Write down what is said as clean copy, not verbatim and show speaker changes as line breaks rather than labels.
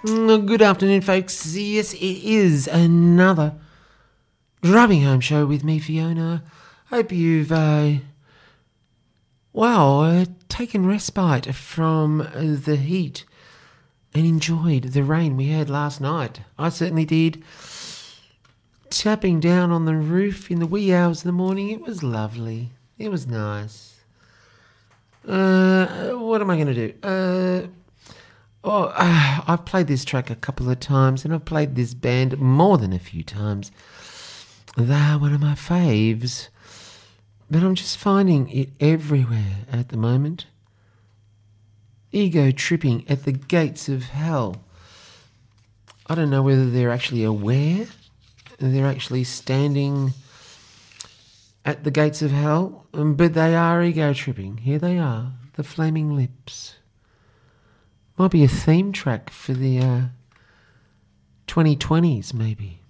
Good afternoon, folks. Yes, it is another driving home show with me, Fiona. Hope you've, taken respite from the heat and enjoyed the rain we had last night. I certainly did. Tapping down on the roof in the wee hours of the morning, it was lovely. It was nice. What am I going to do? I've played this track a couple of times, and I've played this band more than a few times. They're one of my faves, but I'm just finding it everywhere at the moment. Ego tripping at the gates of hell. I don't know whether they're actually aware they're actually standing at the gates of hell, but they are ego tripping. Here they are, the Flaming Lips. Might be a theme track for the 2020s, maybe.